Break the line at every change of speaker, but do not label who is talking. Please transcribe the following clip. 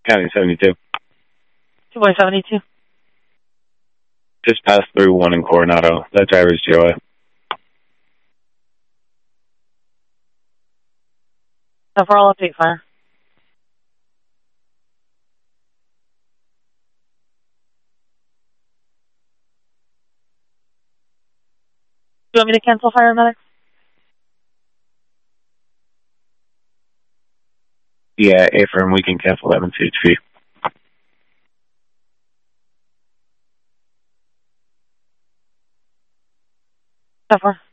County 72.
2.72.
Just passed through one in Coronado. That driver's GOA.
So far, I'll update fire. Do you want me to cancel fire, medics?
Yeah, A-firm, we can cancel that in CHP.
So far.